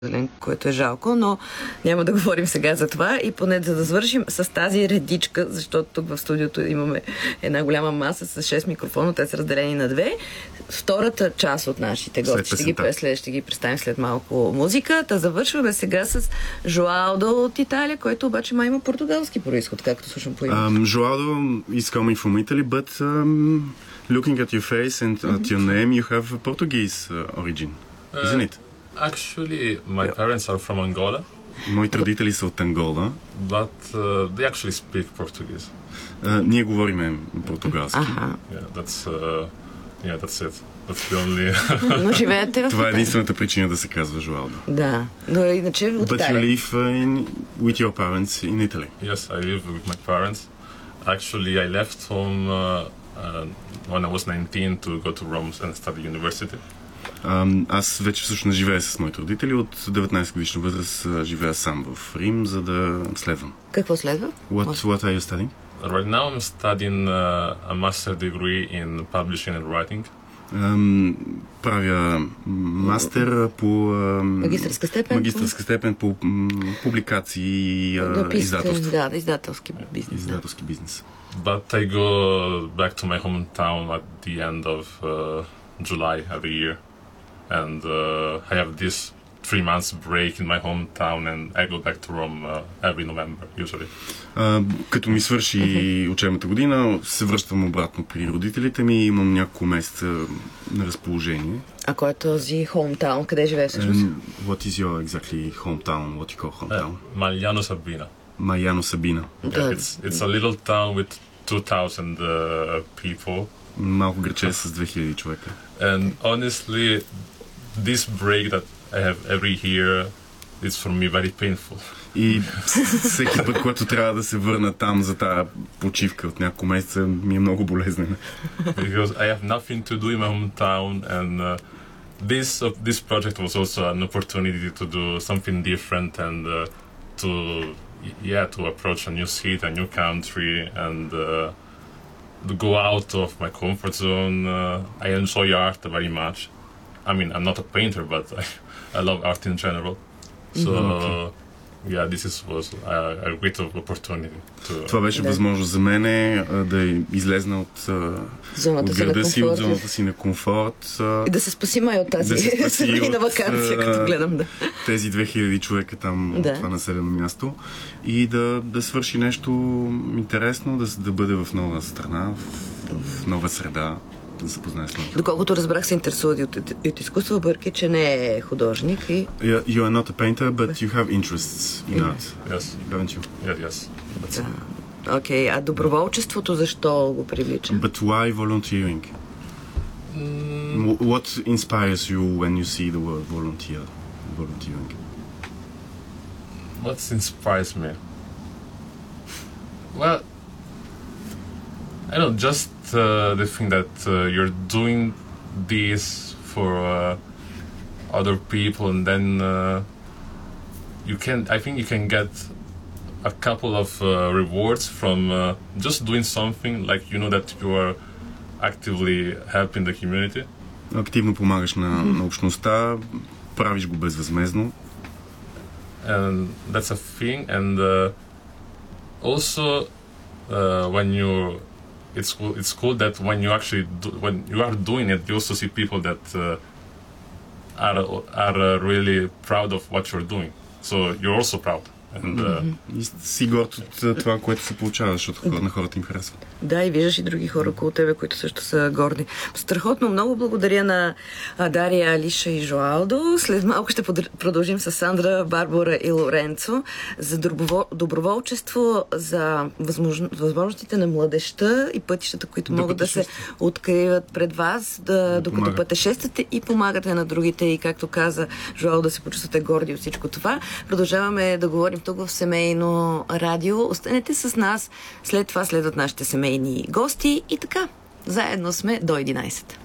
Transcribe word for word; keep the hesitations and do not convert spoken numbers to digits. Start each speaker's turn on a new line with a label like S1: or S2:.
S1: което е жалко, но няма да говорим сега за това и поне за да завършим с тази редичка, защото тук в студиото имаме една голяма маса с шест микрофона, те са разделени на две. Втората част от нашите гости ще ги, след, ще ги представим след малко музика. Та завършваме сега с Жоалдо от Италия, който обаче май има португалски произход, както слушам по името.
S2: Um, Joaldo is coming from Italy, but um, looking at your face and at mm-hmm. your name, you have a Portuguese uh, origin, uh, isn't it?
S3: Actually, my yeah. parents are from Angola.
S2: Моите родители са от Ангола.
S3: But uh, they actually speak Portuguese.
S2: Uh, ние говориме португалски.
S1: Аха.
S3: Yeah, that's, uh, yeah, that's it. That's the only...
S1: Но живеете в
S2: Това е единствената причина да се казва Жоалдо.
S1: Да, но иначе от Италия.
S2: But you live uh, in, with your parents in Italy?
S3: Yes, I live with my parents. Actually, I left home uh, uh, when I was nineteen to go to Rome and study university.
S2: Um, аз вече всъщност живея с моите родители. От деветнайсет годишна възраст живея сам в Рим, за да следвам.
S1: Какво следва?
S2: What, what are you studying?
S3: Right now I'm studying uh, a master degree in publishing and writing.
S2: Um, правя мастер по um,
S1: магистърска степен,
S2: магистърска степен по um, публикации и uh, издателство.
S1: Да, издателски бизнес.
S2: Издателски бизнес.
S3: But I go back to my hometown at the end of uh, July every year. And uh, I have this three months break in my hometown and I go back to Rome uh, every November, usually.
S2: Uh, като ми свърши mm-hmm. учебната година, се връщам обратно при родителите ми и имам няколко месеца на разположение.
S1: А кой е този hometown? Къде живее всъщност?
S2: Um, what is your exactly hometown? What you call hometown?
S3: Uh, Magliano Sabina.
S2: Magliano Sabina.
S3: Yeah, it's, it's a little town with two thousand uh, people.
S2: Малко граче с две хиляди човека.
S3: And honestly, this break that I have every year is for me very painful.
S2: И всеки път, когато трябва да се върна там за тази почивка от няколко месеца, ми е много болезнена.
S3: Because I have nothing to do in my hometown and uh, this uh, this project was also an opportunity to do something different and uh, to yeah to approach a new city, a new country and uh, to go out of my comfort zone. Uh, I enjoy art very much. I mean, I'm not a painter, but I, I love art in general. So, okay. yeah, this is, was a, a great opportunity. To...
S2: Това беше да. възможност за мене да излезна от, от града си, от зоната си на комфорт.
S1: И да се спаси май от тази семейна вакансия, като гледам. Да.
S2: Тези две хиляди човека там, да. от това населено място. И да, да свърши нещо интересно, да, да бъде в нова страна, в, в нова среда. Да се познае с него.
S1: Доколкото разбрах, се интересува от, от, от изкуство, въпреки че не е художник. И...
S2: Yeah, you are not a painter, but you have interests in art.
S3: Yes.
S2: Haven't you?
S3: Yeah, yes.
S1: Да. Окей, okay. А доброволчеството защо го привлича?
S2: But why volunteering? Mm. What inspires you when you see the word volunteer, volunteering?
S3: What inspires me? Well, I don't know, just uh, the thing that uh, you're doing this for uh, other people and then uh, you can, I think you can get a couple of uh, rewards from uh, just doing something like you know that you are actively helping the community.
S2: Активно помагаш на, mm-hmm. на общността, правиш го безвъзмездно.
S3: And that's a thing and uh, also uh, when you It's cool. It's cool that when you actually do, when you are doing it, you also see people that uh, are are uh, really proud of what you're doing. So you're also proud. And, uh,
S2: и си горд от това, което се получава, защото на хората им харесва.
S1: Да, и виждаш и други хора около тебе, които също са горди. Страхотно, много благодаря на Дария, Алиша и Жоалдо. След малко ще продължим с Сандра, Барбара и Лоренцо за доброволчество, за възможностите на младежта и пътищата, които да могат да се откриват пред вас, да, да докато помага. Пътешествате и помагате на другите и, както каза Жоалдо, да се почувствате горди от всичко това. Продължаваме да говорим тук в Семейно радио. Останете с нас. След това следват нашите семейни гости и така. Заедно сме до единайсет.